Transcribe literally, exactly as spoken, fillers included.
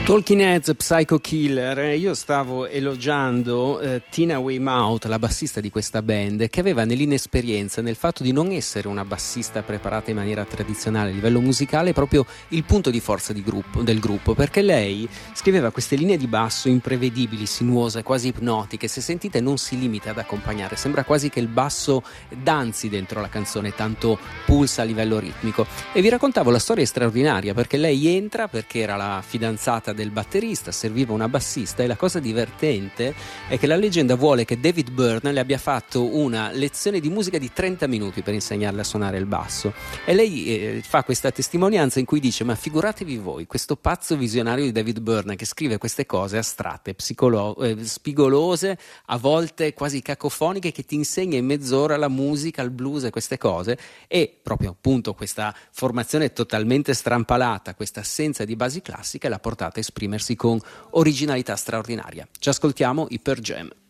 Talking Heads, Psycho Killer. Io stavo elogiando eh, Tina Weymouth, la bassista di questa band, che aveva nell'inesperienza, nel fatto di non essere una bassista preparata in maniera tradizionale a livello musicale, proprio il punto di forza di gruppo, del gruppo, perché lei scriveva queste linee di basso imprevedibili, sinuose, quasi ipnotiche. Se sentite non si limita ad accompagnare, sembra quasi che il basso danzi dentro la canzone, tanto pulsa a livello ritmico. E vi raccontavo la storia straordinaria, perché lei entra perché era la fidanzata del batterista, serviva una bassista, e la cosa divertente è che la leggenda vuole che David Byrne le abbia fatto una lezione di musica di trenta minuti per insegnarle a suonare il basso, e lei eh, fa questa testimonianza in cui dice: ma figuratevi voi, questo pazzo visionario di David Byrne che scrive queste cose astratte, psicolo- eh, spigolose, a volte quasi cacofoniche, che ti insegna in mezz'ora la musica, il blues e queste cose, e proprio appunto questa formazione totalmente strampalata, questa assenza di basi classiche l'ha portata a esprimersi con originalità straordinaria. Ci ascoltiamo i Pearl Jam.